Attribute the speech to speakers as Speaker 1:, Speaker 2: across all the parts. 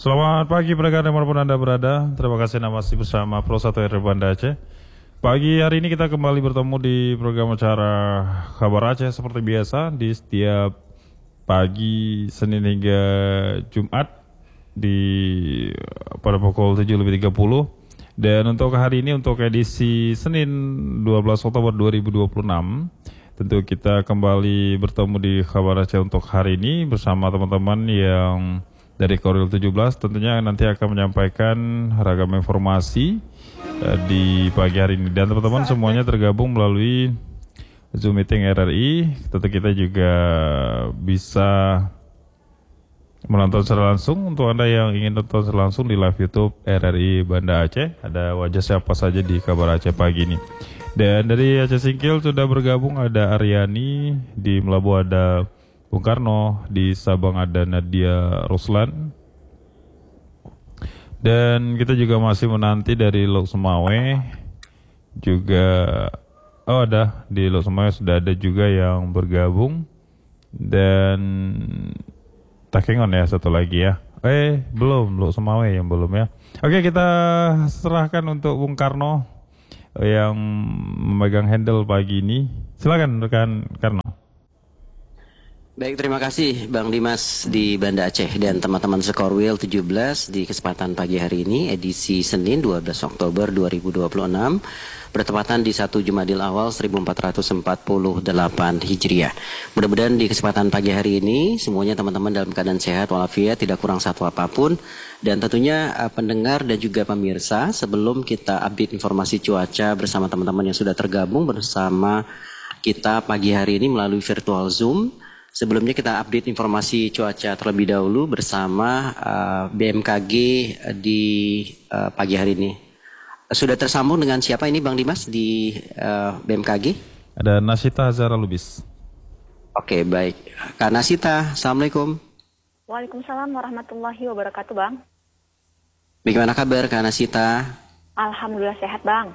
Speaker 1: Selamat pagi pendengar dimanapun Anda berada. Terima kasih Anda masih bersama Pro 1 RRI Banda Aceh. Pagi hari ini kita kembali bertemu di program acara Kabar Aceh seperti biasa di setiap pagi Senin hingga Jumat di pada pukul 7.30. Dan untuk hari ini untuk edisi Senin 12 Oktober 2026 tentu kita kembali bertemu di Kabar Aceh untuk hari ini bersama teman-teman yang dari Koril 17 tentunya nanti akan menyampaikan ragam informasi di pagi hari ini. Dan teman-teman semuanya tergabung melalui Zoom Meeting RRI. Tentu kita juga bisa menonton secara langsung. Untuk Anda yang ingin nonton secara langsung di live YouTube RRI Banda Aceh, ada wajah siapa saja di Kabar Aceh pagi ini. Dan dari Aceh Singkil sudah bergabung ada Aryani, di Melabu ada Bung Karno, di Sabang ada Nadia Ruslan. Dan kita juga masih menanti dari Lok Semawe juga, ada di Lok Semawe sudah ada juga yang bergabung. Dan Takengon ya satu lagi ya. Belum, Lok Semawe yang belum ya. Oke, kita serahkan untuk Bung Karno yang memegang handle pagi ini. Silakan rekan Karno.
Speaker 2: Baik, terima kasih Bang Dimas di Banda Aceh dan teman-teman Sekorwil 17 di kesempatan pagi hari ini edisi Senin 12 Oktober 2026 bertepatan di 1 Jumadil Awal 1448 Hijriah. Mudah-mudahan di kesempatan pagi hari ini semuanya teman-teman dalam keadaan sehat walafiat, tidak kurang satu apapun. Dan tentunya pendengar dan juga pemirsa, sebelum kita update informasi cuaca bersama teman-teman yang sudah tergabung bersama kita pagi hari ini melalui virtual Zoom, sebelumnya kita update informasi cuaca terlebih dahulu bersama BMKG di pagi hari ini. Sudah tersambung dengan siapa ini Bang Dimas di BMKG?
Speaker 1: Ada Nasita Hazara Lubis.
Speaker 2: Oke, baik. Kak Nasita, Assalamualaikum.
Speaker 3: Waalaikumsalam warahmatullahi wabarakatuh, Bang.
Speaker 2: Bagaimana kabar Kak Nasita?
Speaker 3: Alhamdulillah sehat, Bang.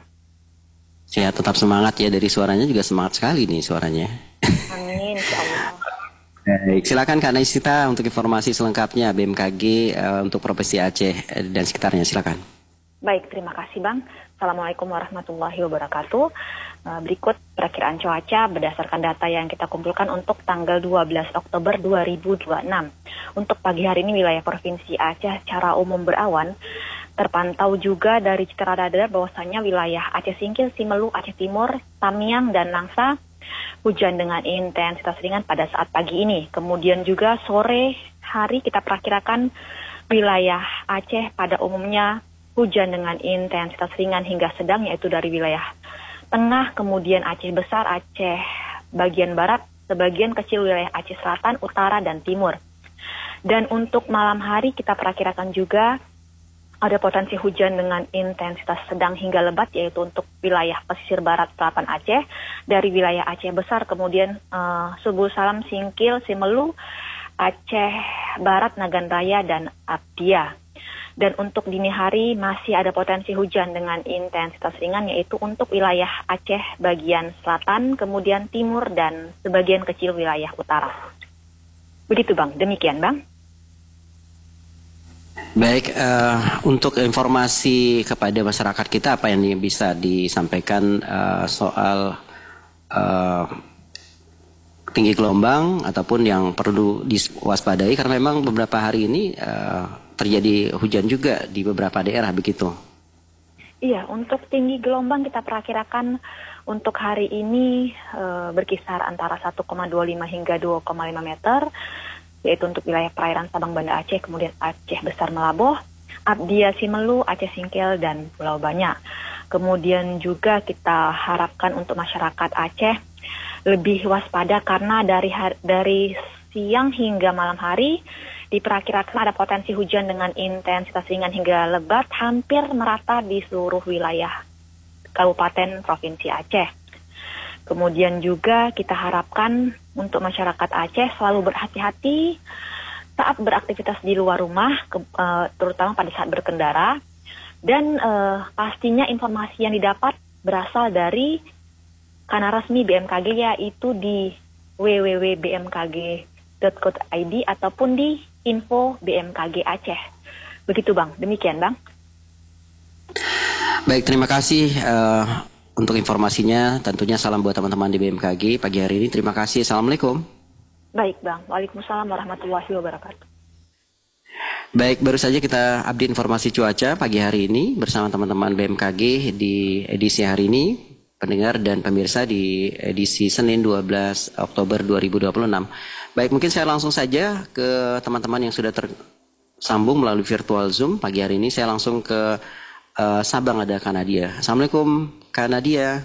Speaker 2: Sehat, tetap semangat ya, dari suaranya juga semangat sekali nih suaranya.
Speaker 3: Amin, insyaallah.
Speaker 2: Baik, silakan Kak Nasita untuk informasi selengkapnya BMKG untuk Provinsi Aceh dan sekitarnya, silakan.
Speaker 3: Baik, terima kasih Bang. Assalamualaikum warahmatullahi wabarakatuh. Berikut perakiraan cuaca berdasarkan data yang kita kumpulkan untuk tanggal 12 Oktober 2026. Untuk pagi hari ini wilayah Provinsi Aceh secara umum berawan. Terpantau juga dari citra radar bahwasannya wilayah Aceh Singkil, Simelu, Aceh Timur, Tamiang, dan Langsa hujan dengan intensitas ringan pada saat pagi ini. Kemudian juga sore hari kita perakirakan wilayah Aceh pada umumnya hujan dengan intensitas ringan hingga sedang, yaitu dari wilayah tengah, kemudian Aceh Besar, Aceh bagian barat, sebagian kecil wilayah Aceh Selatan, Utara, dan Timur. Dan untuk malam hari kita perakirakan juga ada potensi hujan dengan intensitas sedang hingga lebat, yaitu untuk wilayah pesisir barat selatan Aceh, dari wilayah Aceh Besar, kemudian Subuh Salam, Singkil, Simelu, Aceh Barat, Nagan Raya, dan Abdia. Dan untuk dini hari masih ada potensi hujan dengan intensitas ringan, yaitu untuk wilayah Aceh bagian selatan, kemudian timur, dan sebagian kecil wilayah utara. Begitu Bang, demikian Bang.
Speaker 2: Baik, untuk informasi kepada masyarakat kita apa yang bisa disampaikan soal tinggi gelombang ataupun yang perlu diwaspadai, karena memang beberapa hari ini terjadi hujan juga di beberapa daerah, begitu?
Speaker 3: Iya, untuk tinggi gelombang kita perakirakan untuk hari ini berkisar antara 1,25 hingga 2,5 meter, yaitu untuk wilayah perairan Sabang Banda Aceh, kemudian Aceh Besar Melaboh, Abdia Simelu, Aceh Singkil, dan Pulau Banyak. Kemudian juga kita harapkan untuk masyarakat Aceh lebih waspada karena dari siang hingga malam hari diperkirakan ada potensi hujan dengan intensitas ringan hingga lebat hampir merata di seluruh wilayah Kabupaten Provinsi Aceh. Kemudian juga kita harapkan untuk masyarakat Aceh selalu berhati-hati saat beraktivitas di luar rumah, terutama pada saat berkendara. Dan pastinya informasi yang didapat berasal dari kanal resmi BMKG, yaitu di www.bmkg.co.id ataupun di info BMKG Aceh. Begitu Bang, demikian Bang.
Speaker 2: Baik, terima kasih untuk informasinya. Tentunya salam buat teman-teman di BMKG pagi hari ini. Terima kasih. Assalamualaikum.
Speaker 3: Baik Bang, Waalaikumsalam warahmatullahi wabarakatuh.
Speaker 2: Baik, baru saja kita update informasi cuaca pagi hari ini bersama teman-teman BMKG di edisi hari ini, pendengar dan pemirsa di edisi Senin 12 Oktober 2026. Baik, mungkin saya langsung saja ke teman-teman yang sudah tersambung melalui virtual Zoom pagi hari ini. Saya langsung ke Sabang, ada Kanadia. Assalamualaikum Kanadia.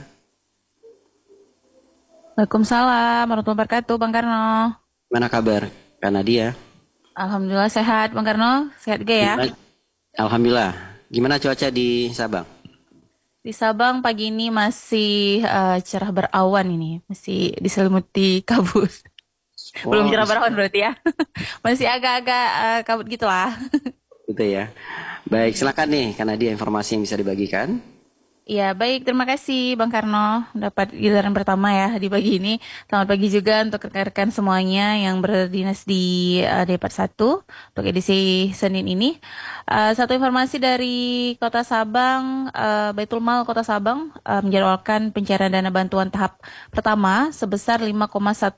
Speaker 4: Waalaikumsalam warahmatullahi wabarakatuh, Bang Karno.
Speaker 2: Mana kabar Kanadia?
Speaker 4: Alhamdulillah sehat, Bang Karno. Sehat juga ya?
Speaker 2: Alhamdulillah. Gimana cuaca di Sabang?
Speaker 4: Di Sabang pagi ini masih cerah berawan ini. Masih diselimuti kabut. Belum cerah berawan berarti ya? Masih agak-agak kabut gitu lah.
Speaker 2: Gitu ya. Baik, silakan nih Kanadia informasi yang bisa dibagikan.
Speaker 4: Ya, baik. Terima kasih Bang Karno. Dapat giliran pertama ya di pagi ini. Selamat pagi juga untuk rekan-rekan semuanya yang berdinas di Depart 1 untuk edisi Senin ini. Satu informasi dari Kota Sabang, Baitul Mal Kota Sabang menjadwalkan pencairan dana bantuan tahap pertama sebesar 5,1